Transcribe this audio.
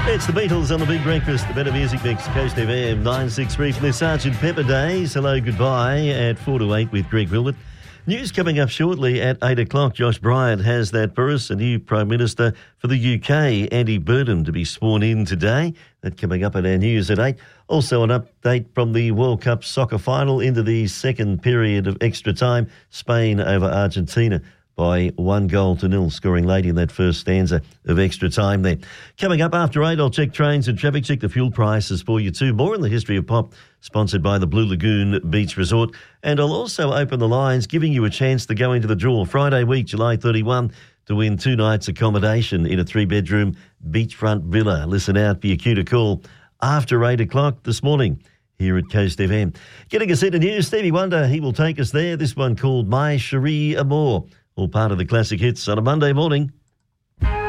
It's the Beatles on the Big Breakfast, the Better Music Mix, Coast FM 963 from the Sergeant Pepper Days. Hello, goodbye at 4 to 8 with Greg Wilbert. News coming up shortly at 8 o'clock. Josh Bryant has that for us, a new Prime Minister for the UK, Andy Burnham, to be sworn in today. That coming up at our news at 8. Also an update from the World Cup soccer final into the second period of extra time. Spain over Argentina by 1-0, scoring late in that first stanza of extra time there. Coming up after 8, I'll check trains and traffic, check the fuel prices for you too. More in the history of pop, sponsored by the Blue Lagoon Beach Resort. And I'll also open the lines, giving you a chance to go into the draw Friday week, July 31, to win 2 nights accommodation in a 3-bedroom beachfront villa. Listen out for your cue to call after 8 o'clock this morning here at Coast FM. Getting us into news, Stevie Wonder, he will take us there. This one called My Cherie Amour. All part of the classic hits on a Monday morning.